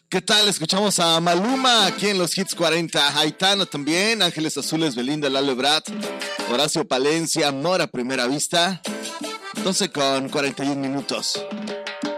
¿Qué tal? Escuchamos a Maluma aquí en los Hits 40, Aitana también, Ángeles Azules, Belinda, Lalo Ebrard, Horacio Palencia, Amor a Primera Vista, 12 con 41 minutos.